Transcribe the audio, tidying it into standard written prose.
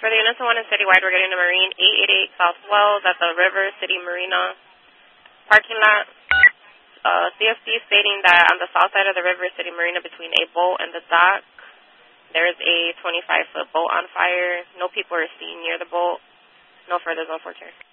For the units of 1 and citywide, we're getting the Marine 888 South Wells at the River City Marina parking lot. CFD stating that on the south side of the River City Marina between a boat and the dock, there is a 25-foot boat on fire. No people are seen near the boat. No further zone 4 care.